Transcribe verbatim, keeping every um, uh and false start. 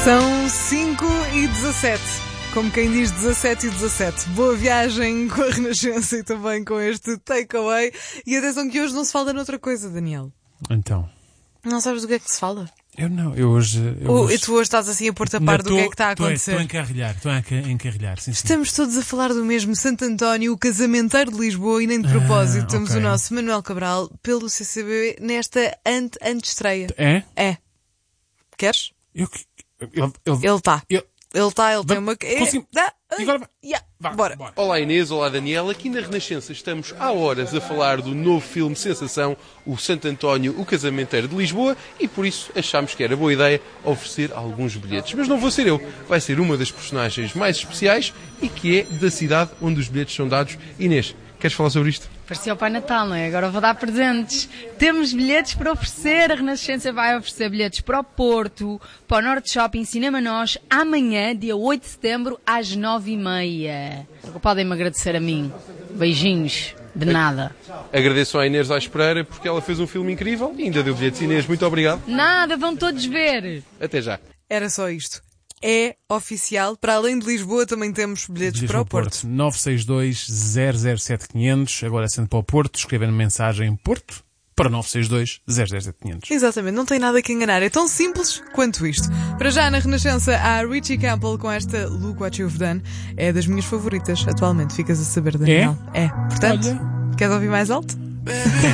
São cinco e dezassete, como quem diz dezassete e dezassete. Boa viagem com a Renascença e também com este takeaway. E atenção que hoje não se fala noutra coisa, Daniel. Então. Não sabes do que é que se fala? Eu não, eu hoje... Eu o, hoje... E tu hoje estás assim a pôr-te a par do que é que está a acontecer. Estou a encarrilhar, estou a encarrilhar. Sim, sim. Estamos todos a falar do mesmo Santo António, o casamenteiro de Lisboa, e nem de propósito ah, temos okay. o nosso Manuel Cabral pelo C C B nesta ante, ante-estreia. É? É. Queres? Eu... Ele Ele está. Ele Ele está, ele Va- tem uma... consigo- Dá- E agora vai. Yeah. Vá, Bora. bora. Olá Inês, olá Daniel, aqui na Renascença estamos há horas a falar do novo filme Sensação, o Santo António, o casamenteiro de Lisboa, e por isso achámos que era boa ideia oferecer alguns bilhetes. Mas não vou ser eu, vai ser uma das personagens mais especiais e que é da cidade onde os bilhetes são dados. Inês, queres falar sobre isto? Parecia o Pai Natal, não é? Agora vou dar presentes. Temos bilhetes para oferecer. A Renascença vai oferecer bilhetes para o Porto, para o Norte Shopping Cinema Nós, amanhã, dia oito de setembro, às nove e meia. Podem-me agradecer a mim. Beijinhos. De nada. Agradeço à Inês Aires Pereira porque ela fez um filme incrível e ainda deu bilhetes. Inês, muito obrigado. Nada, vão todos ver. Até já. Era só isto. É oficial. Para além de Lisboa também temos bilhetes para o Porto. nove seis dois, zero zero sete, quinhentos. Agora sendo para o Porto, escrevendo mensagem Porto para nove seis dois, zero zero sete, quinhentos. Exatamente, não tem nada que enganar. É tão simples quanto isto. Para já, na Renascença, há Richie Campbell com esta Look What You've Done. É das minhas favoritas atualmente, ficas a saber, Daniel. É? É. Portanto, Olha. queres ouvir mais alto?